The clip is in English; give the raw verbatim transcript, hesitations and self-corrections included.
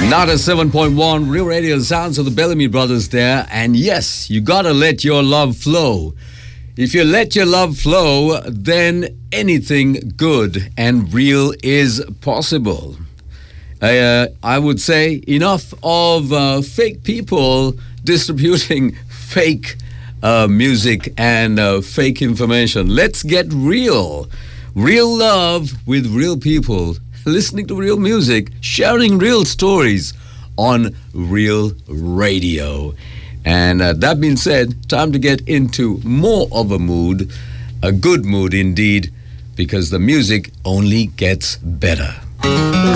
Nada seven point one, Real Radio, the sounds of the Bellamy Brothers there. And yes, you gotta let your love flow. If you let your love flow, then anything good and real is possible. Uh, I would say enough of uh, fake people distributing fake uh, music and uh, fake information. Let's get real. Real love with real people. Listening to real music, sharing real stories on Real Radio. And uh, that being said, time to get into more of a mood, a good mood indeed, because the music only gets better.